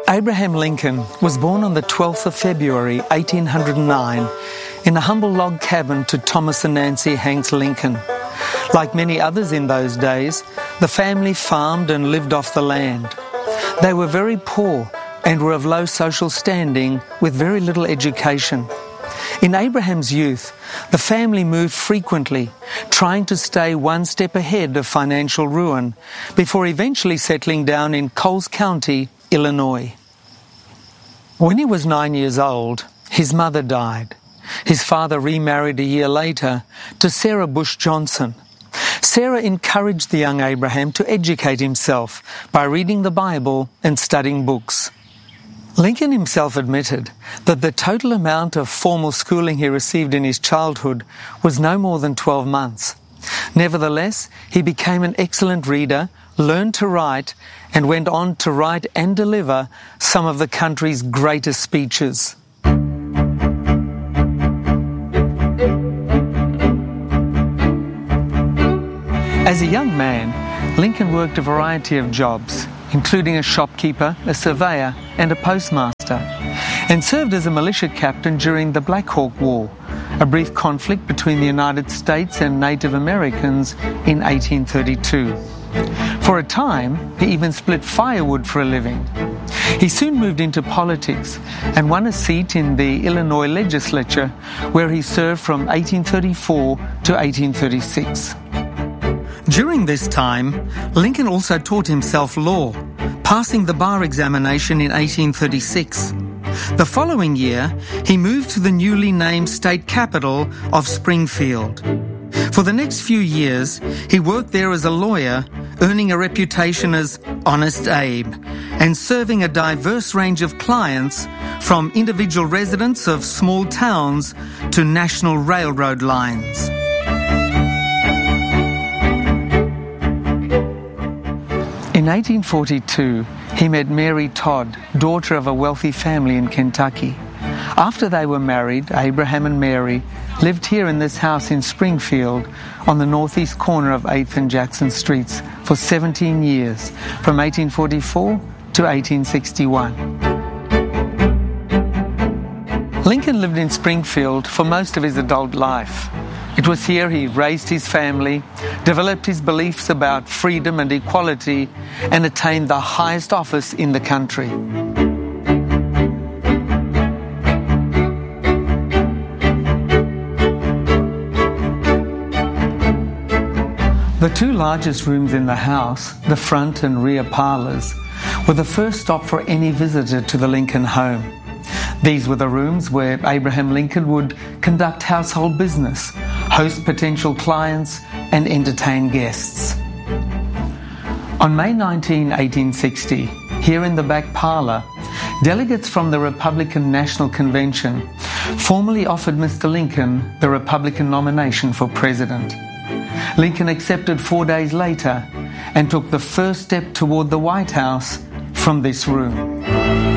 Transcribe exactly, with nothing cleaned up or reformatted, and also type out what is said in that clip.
Abraham Lincoln was born on the twelfth of February, eighteen oh nine, in a humble log cabin to Thomas and Nancy Hanks Lincoln. Like many others in those days, the family farmed and lived off the land. They were very poor and were of low social standing with very little education. In Abraham's youth, the family moved frequently, trying to stay one step ahead of financial ruin, before eventually settling down in Coles County, Illinois. When he was nine years old, his mother died. His father remarried a year later to Sarah Bush Johnson. Sarah encouraged the young Abraham to educate himself by reading the Bible and studying books. Lincoln himself admitted that the total amount of formal schooling he received in his childhood was no more than twelve months. Nevertheless, he became an excellent reader, learned to write, and went on to write and deliver some of the country's greatest speeches. As a young man, Lincoln worked a variety of jobs, including a shopkeeper, a surveyor, and a postmaster, and served as a militia captain during the Black Hawk War, a brief conflict between the United States and Native Americans in eighteen thirty-two. For a time, he even split firewood for a living. He soon moved into politics and won a seat in the Illinois legislature, where he served from eighteen thirty-four to eighteen thirty-six. During this time, Lincoln also taught himself law, passing the bar examination in eighteen thirty-six. The following year, he moved to the newly named state capital of Springfield. For the next few years, he worked there as a lawyer, earning a reputation as Honest Abe, and serving a diverse range of clients, from individual residents of small towns to national railroad lines. In eighteen forty-two, he met Mary Todd, daughter of a wealthy family in Kentucky. After they were married, Abraham and Mary lived here in this house in Springfield on the northeast corner of eighth and Jackson Streets for seventeen years, from eighteen forty-four to eighteen sixty-one. Lincoln lived in Springfield for most of his adult life. It was here he raised his family, developed his beliefs about freedom and equality, and attained the highest office in the country. The two largest rooms in the house, the front and rear parlours, were the first stop for any visitor to the Lincoln home. These were the rooms where Abraham Lincoln would conduct household business, host potential clients, and entertain guests. On May nineteenth, eighteen sixty, here in the back parlour, delegates from the Republican National Convention formally offered Mister Lincoln the Republican nomination for president. Lincoln accepted four days later and took the first step toward the White House from this room.